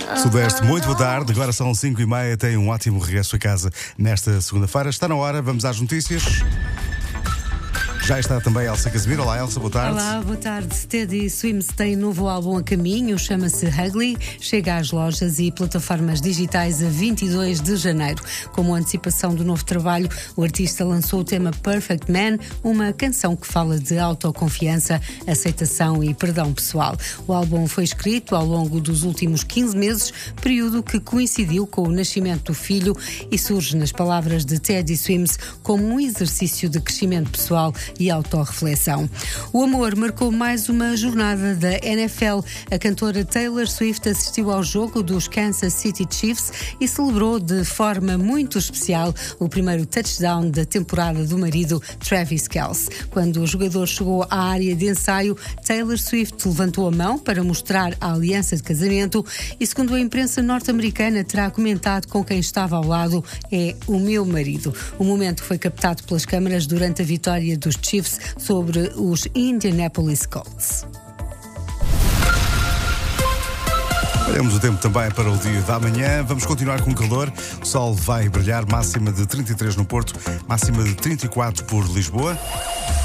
Sudeste, muito boa tarde. Agora são 5h30. Tem um ótimo regresso a casa nesta segunda-feira. Está na hora, vamos às notícias. Já está também a Elsa Casimiro. Olá, Elsa, boa tarde. Olá, boa tarde. Teddy Swims tem novo álbum a caminho, chama-se Ugly, chega às lojas e plataformas digitais a 22 de janeiro. Como antecipação do novo trabalho, o artista lançou o tema Perfect Man, uma canção que fala de autoconfiança, aceitação e perdão pessoal. O álbum foi escrito ao longo dos últimos 15 meses, período que coincidiu com o nascimento do filho e surge, nas palavras de Teddy Swims, como um exercício de crescimento pessoal e autorreflexão. O amor marcou mais uma jornada da NFL. A cantora Taylor Swift assistiu ao jogo dos Kansas City Chiefs e celebrou de forma muito especial o primeiro touchdown da temporada do marido Travis Kelce. Quando o jogador chegou à área de ensaio, Taylor Swift levantou a mão para mostrar a aliança de casamento e, segundo a imprensa norte-americana, terá comentado com quem estava ao lado: "É o meu marido". O momento foi captado pelas câmaras durante a vitória dos Chiefs sobre os Indianapolis Colts. Olhamos o tempo também para o dia da manhã. Vamos continuar com calor. O sol vai brilhar, máxima de 33 no Porto, máxima de 34 por Lisboa.